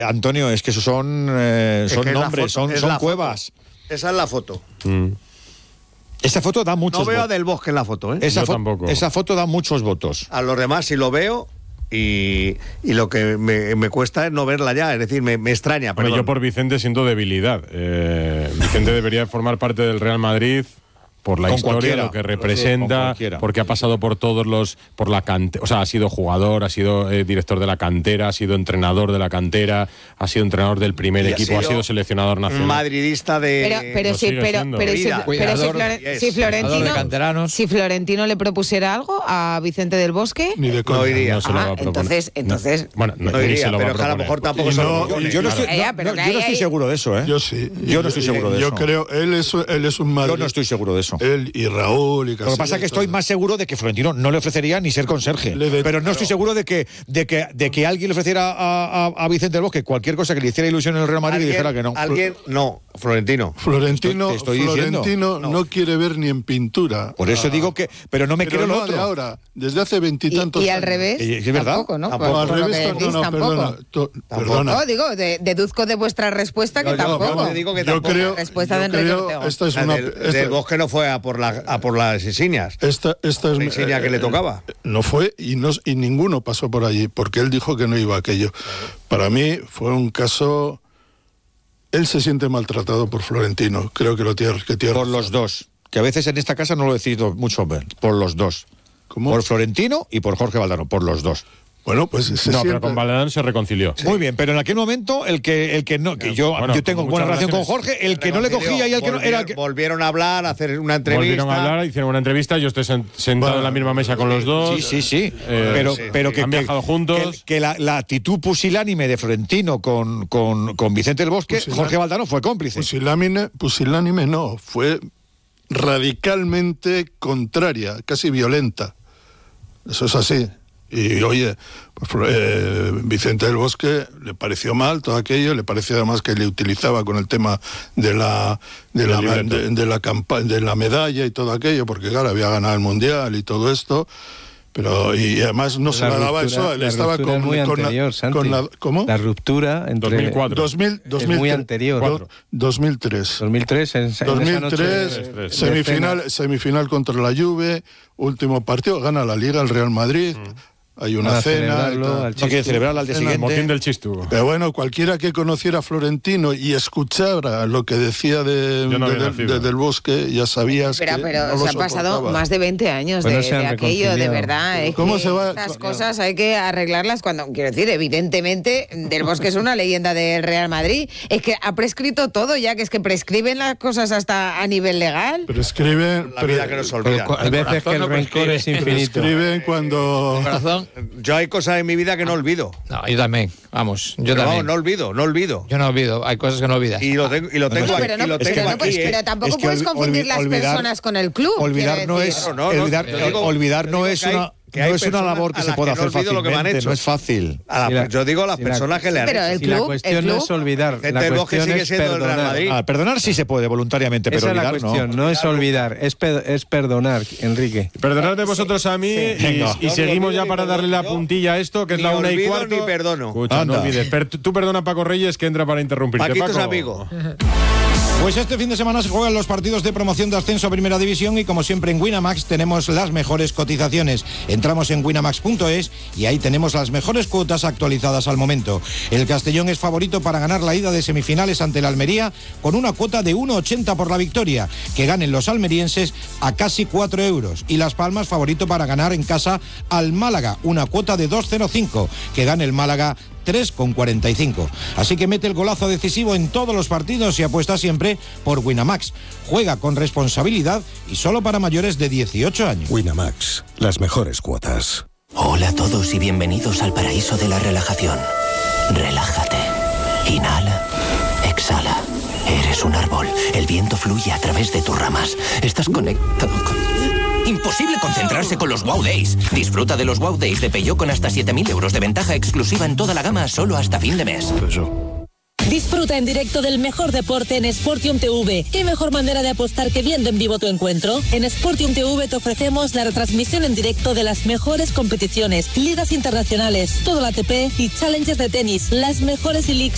Antonio, es que esos son nombres, son cuevas. Esa es la foto. Esa foto da muchos votos. No veo a Del Bosque en la foto, ¿eh? Esa foto da muchos votos. A los demás sí lo veo y lo que me cuesta es no verla ya, es decir, me extraña. Bueno, yo por Vicente siento debilidad. Vicente debería formar parte del Real Madrid por la historia, lo que representa, porque ha pasado por por la cantera, o sea, ha sido jugador, ha sido director de la cantera, ha sido entrenador de la cantera, ha sido entrenador del primer equipo, ha sido seleccionador nacional. Madridista de... Si Florentino le propusiera algo a Vicente del Bosque, no iría. Entonces, bueno, no iría, pero que a lo mejor tampoco se lo propone. Yo no estoy seguro de eso, ¿eh? Yo sí. Yo no estoy seguro de eso. Yo creo, él es un Madrid. Yo no estoy seguro de eso. Él y Raúl y Casillas. Lo que pasa es que estoy más seguro de que Florentino no le ofrecería ni ser conserje. Pero no estoy seguro de que alguien le ofreciera a Vicente del Bosque cualquier cosa que le hiciera ilusión en el Real Madrid y dijera que no. Florentino. Florentino no quiere ver ni en pintura. Por eso digo que... Pero no me creo lo otro. De ahora, desde hace 20 y tantos años. Y al revés, ¿Es verdad? Tampoco, ¿no? Al revés, perdona. No, digo, deduzco de vuestra respuesta que tampoco. Yo digo que tampoco. La respuesta de Enrique Ortega. Esta es una... Del Bosque no fue a por las insignias. Esta es la insignia que le tocaba. No fue y ninguno pasó por allí, porque él dijo que no iba a aquello. Para mí fue un caso... Él se siente maltratado por Florentino, creo que lo tiene. Por los dos, que a veces en esta casa no lo decido mucho ver, por los dos. ¿Cómo? Por Florentino y por Jorge Valdano, por los dos. Bueno, pues pero con Valdano se reconcilió. Sí. Muy bien, pero en aquel momento el que no, que yo tengo buena relación con Jorge, el que no le cogía y el que no era volvieron a hablar, a hacer una entrevista. Volvieron a hablar, hicieron una entrevista, yo estoy sentado en la misma mesa con los dos. Sí. Pero que han viajado juntos. Que la actitud pusilánime de Florentino con Vicente del Bosque, Jorge Valdano fue cómplice. Pusilánime no, fue radicalmente contraria, casi violenta. Eso es así. Y oye, Vicente del Bosque le pareció mal todo aquello, le pareció además que le utilizaba con el tema de la medalla y todo aquello, porque claro, había ganado el Mundial y todo esto. Pero y además no se la daba eso, él estaba con la ¿cómo? La ruptura entre 2004. Es muy anterior. 2003 semifinal contra la Juve, último partido, gana la Liga el Real Madrid. Hay una cena. No quiere celebrarla al día siguiente. El motín del Chistu. Pero bueno, cualquiera que conociera a Florentino y escuchara lo que decía del Bosque, ya sabías pero no se han pasado más de 20 años de aquello, de verdad. ¿Cómo se va? Estas cosas hay que arreglarlas cuando, quiero decir, evidentemente, Del Bosque es una leyenda del Real Madrid. Es que ha prescrito todo ya, que es que prescriben las cosas hasta a nivel legal. Prescriben... La vida que nos olvida. Hay veces que el rencor es infinito. Prescriben cuando... Corazón. Yo hay cosas en mi vida que no olvido. No, yo también, vamos, yo también. No olvido. Yo no olvido, hay cosas que no olvidas. Y lo tengo aquí. Pero tampoco puedes confundir las personas con el club. Olvidar no es una labor que se puede hacer fácilmente, no es fácil. Yo digo a las personas que le han hecho. La cuestión no es olvidar, la cuestión es perdonar. Perdonar sí se puede voluntariamente, pero olvidar no. Esa es la cuestión, no es olvidar, es perdonar, Enrique. Perdonad de vosotros a mí y seguimos ya para darle la puntilla a esto, que es la 1:15. Ni perdono. Escucha, no olvides. Tú perdona a Paco Reyes, que entra para interrumpirte. Paquito es Paco. amigo. Pues este fin de semana se juegan los partidos de promoción de ascenso a Primera División y como siempre en Winamax tenemos las mejores cotizaciones. Entramos en winamax.es y ahí tenemos las mejores cuotas actualizadas al momento. El Castellón es favorito para ganar la ida de semifinales ante el Almería con una cuota de 1,80 por la victoria, que ganen los almerienses a casi 4 euros. Y Las Palmas favorito para ganar en casa al Málaga, una cuota de 2,05, que gane el Málaga 3,45. Así que mete el golazo decisivo en todos los partidos y apuesta siempre por Winamax. Juega con responsabilidad y solo para mayores de 18 años. Winamax, las mejores cuotas. Hola a todos y bienvenidos al paraíso de la relajación. Relájate. Inhala. Exhala. Eres un árbol. El viento fluye a través de tus ramas. Estás conectado con... Imposible concentrarse con los Wow Days. Disfruta de los Wow Days de Peugeot con hasta 7.000 euros de ventaja exclusiva en toda la gama solo hasta fin de mes. Disfruta en directo del mejor deporte en Sportium TV. ¿Qué mejor manera de apostar que viendo en vivo tu encuentro? En Sportium TV te ofrecemos la retransmisión en directo de las mejores competiciones, ligas internacionales, todo el ATP y challenges de tenis, las mejores e-leagues